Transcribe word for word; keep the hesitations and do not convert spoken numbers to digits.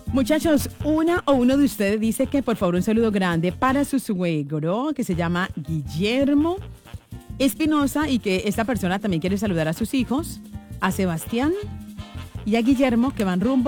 Muchachos, una o uno de ustedes dice que por favor un saludo grande para su suegro, que se llama Guillermo Espinosa, y que esta persona también quiere saludar a sus hijos, a Sebastián y a Guillermo, que van rumbo